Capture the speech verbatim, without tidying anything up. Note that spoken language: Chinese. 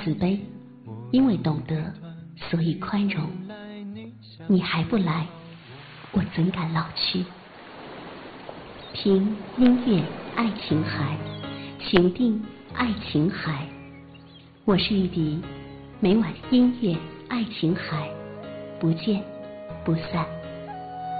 慈悲，因为懂得，所以宽容。你还不来，我怎敢老去？听音乐爱琴海，情定爱琴海。我是玉笛，每晚音乐爱琴海，不见不散。